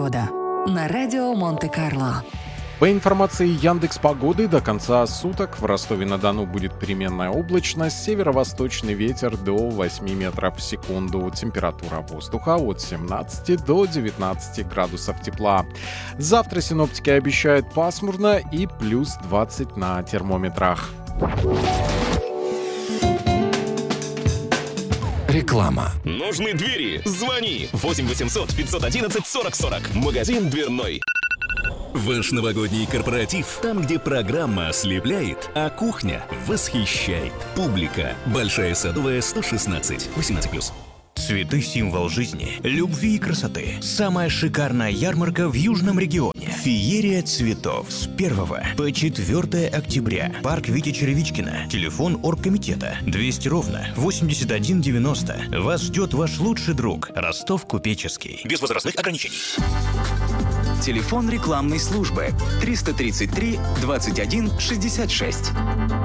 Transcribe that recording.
погода» на радио Монте-Карло. По информации Яндекс.Погоды, до конца суток в Ростове-на-Дону будет переменная облачность, северо-восточный ветер до 8 метров в секунду. Температура воздуха от 17 до 19 градусов тепла. Завтра синоптики обещают пасмурно и плюс 20 на термометрах. Реклама. Нужны двери? Звони 8 800 511 40 40. Магазин «Дверной». Ваш новогодний корпоратив, там, где программа ослепляет, а кухня восхищает. Публика. Большая Садовая, 116. 18+. Цветы – символ жизни, любви и красоты. Самая шикарная ярмарка в Южном регионе. Феерия цветов с 1 по 4 октября. Парк Вити Черевичкина. Телефон оргкомитета 200 ровно 81 90. Вас ждет ваш лучший друг Ростов Купеческий. Без возрастных ограничений. Телефон рекламной службы 333 21 66.